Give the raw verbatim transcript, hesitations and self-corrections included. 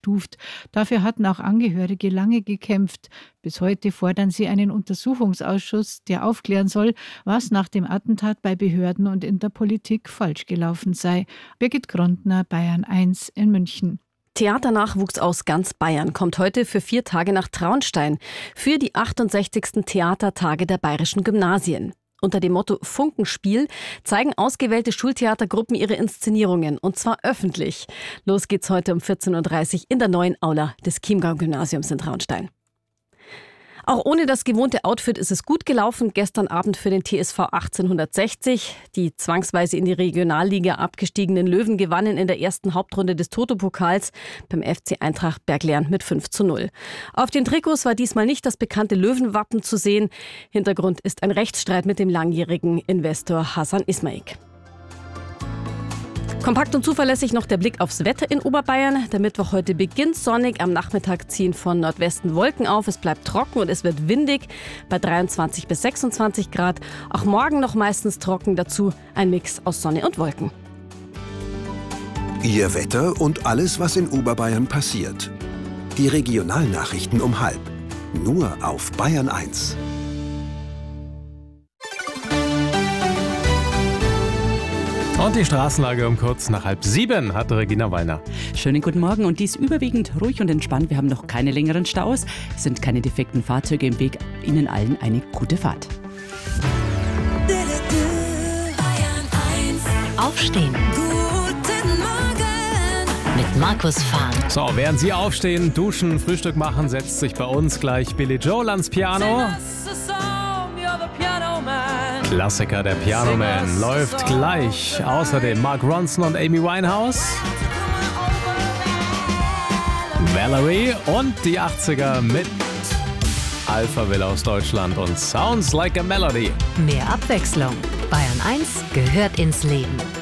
eingestuft. Dafür hatten auch Angehörige lange gekämpft. Bis heute fordern sie einen Untersuchungsausschuss, der aufklären soll, was nach dem Attentat bei Behörden und in der Politik falsch gelaufen sei. Birgit Grondner, Bayern eins in München. Theaternachwuchs aus ganz Bayern kommt heute für vier Tage nach Traunstein für die achtundsechzigsten Theatertage der bayerischen Gymnasien. Unter dem Motto Funkenspiel zeigen ausgewählte Schultheatergruppen ihre Inszenierungen, und zwar öffentlich. Los geht's heute um vierzehn Uhr dreißig in der neuen Aula des Chiemgau-Gymnasiums in Traunstein. Auch ohne das gewohnte Outfit ist es gut gelaufen gestern Abend für den T S V achtzehnhundertsechzig. Die zwangsweise in die Regionalliga abgestiegenen Löwen gewannen in der ersten Hauptrunde des Toto-Pokals beim F C Eintracht Berglernd mit fünf zu null. Auf den Trikots war diesmal nicht das bekannte Löwenwappen zu sehen. Hintergrund ist ein Rechtsstreit mit dem langjährigen Investor Hasan Ismaik. Kompakt und zuverlässig noch der Blick aufs Wetter in Oberbayern. Der Mittwoch heute beginnt sonnig. Am Nachmittag ziehen von Nordwesten Wolken auf. Es bleibt trocken und es wird windig bei dreiundzwanzig bis sechsundzwanzig Grad. Auch morgen noch meistens trocken. Dazu ein Mix aus Sonne und Wolken. Ihr Wetter und alles, was in Oberbayern passiert. Die Regionalnachrichten um halb. Nur auf Bayern eins. Und die Straßenlage um kurz nach halb sieben hat Regina Wallner. Schönen guten Morgen, und dies überwiegend ruhig und entspannt. Wir haben noch keine längeren Staus, es sind keine defekten Fahrzeuge im Weg. Ihnen allen eine gute Fahrt. Aufstehen. Guten Morgen. Mit Markus Fahn. So, während Sie aufstehen, duschen, Frühstück machen, setzt sich bei uns gleich Billy Joel ans Piano. Klassiker, der Piano Man, läuft gleich. Außerdem Mark Ronson und Amy Winehouse. Valerie und die achtziger mit Alphaville aus Deutschland und Sounds Like a Melody. Mehr Abwechslung. Bayern eins gehört ins Leben.